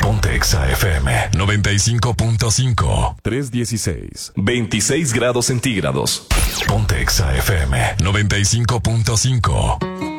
Ponte Exa FM 95.5. 316. 26 grados centígrados. Ponte Exa FM 95.5.